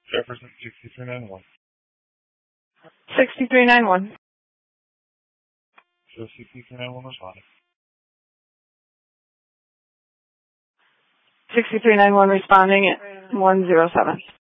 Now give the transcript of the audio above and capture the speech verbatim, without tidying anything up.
Jefferson, sixty-three ninety-one. sixty-three ninety-one. Show sixty-three ninety-one responding. sixty-three ninety-one responding at one zero seven.